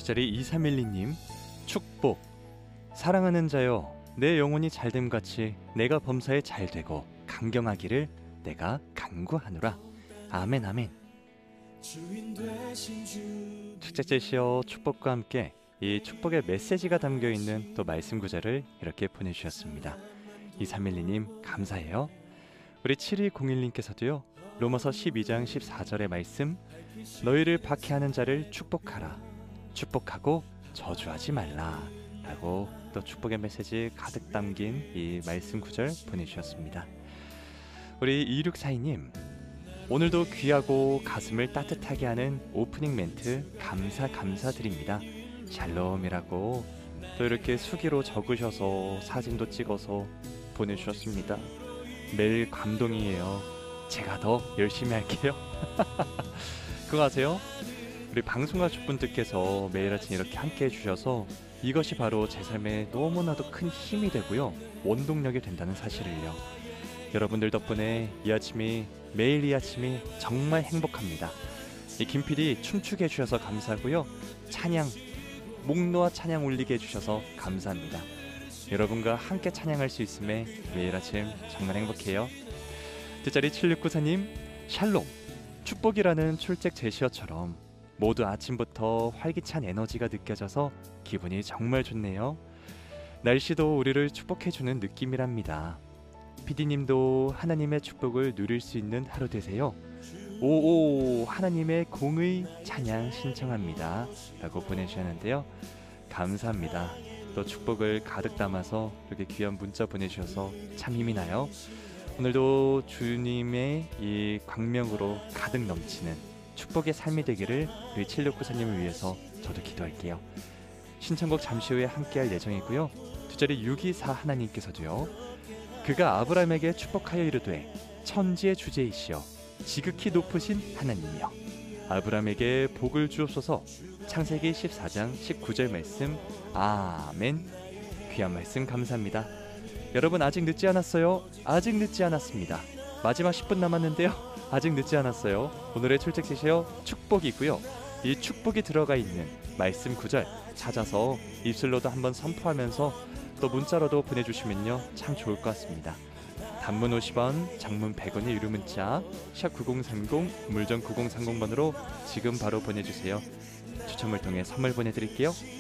뒷자리 2312님 축복. 사랑하는 자여, 내 영혼이 잘됨같이 내가 범사에 잘되고 강경하기를 내가 간구하노라. 아멘 아멘. 축제제시어 축복과 함께 이 축복의 메시지가 담겨있는 또 말씀 구절을 이렇게 보내주셨습니다. 2312님 감사해요. 우리 7201님께서도요, 로마서 12장 14절의 말씀, 너희를 박해하는 자를 축복하라, 축복하고 저주하지 말라 라고 또 축복의 메시지 가득 담긴 이 말씀 구절 보내주셨습니다. 우리 2642님, 오늘도 귀하고 가슴을 따뜻하게 하는 오프닝 멘트 감사드립니다. 샬롬이라고 또 이렇게 수기로 적으셔서 사진도 찍어서 보내주셨습니다. 매일 감동이에요. 제가 더 열심히 할게요. 그거 아세요? 우리 방송가족분들께서 매일 아침 이렇게 함께 해주셔서 이것이 바로 제 삶에 너무나도 큰 힘이 되고요, 원동력이 된다는 사실을요. 여러분들 덕분에 이 아침이, 매일 이 아침이 정말 행복합니다. 이 김PD 춤추게 해주셔서 감사하고요, 찬양, 목 놓아 찬양 올리게 해주셔서 감사합니다. 여러분과 함께 찬양할 수 있음에 매일 아침 정말 행복해요. 뒷자리 7694님 샬롬. 축복이라는 출첵 제시어처럼 모두 아침부터 활기찬 에너지가 느껴져서 기분이 정말 좋네요. 날씨도 우리를 축복해주는 느낌이랍니다. PD님도 하나님의 축복을 누릴 수 있는 하루 되세요. 오오 하나님의 공의 찬양 신청합니다 라고 보내주셨는데요, 감사합니다. 또 축복을 가득 담아서 이렇게 귀한 문자 보내주셔서 참 힘이 나요. 오늘도 주님의 이 광명으로 가득 넘치는 축복의 삶이 되기를 우리 7694님을 위해서 저도 기도할게요. 신청곡 잠시 후에 함께할 예정이고요. 뒷자리 624 하나님께서도요, 그가 아브라함에게 축복하여 이르되 천지의 주제이시여 지극히 높으신 하나님이여 아브라함에게 복을 주옵소서. 창세기 14장 19절 말씀. 아멘. 귀한 말씀 감사합니다. 여러분 아직 늦지 않았어요. 아직 늦지 않았습니다. 마지막 10분 남았는데요, 아직 늦지 않았어요. 오늘의 출첵 제시어 축복이고요, 이 축복이 들어가 있는 말씀 구절 찾아서 입술로도 한번 선포하면서 또 문자로도 보내주시면요 참 좋을 것 같습니다. 단문 50원, 장문 100원의 유료 문자 샵 9030, 물전 9030번으로 지금 바로 보내주세요. 추첨을 통해 선물 보내드릴게요.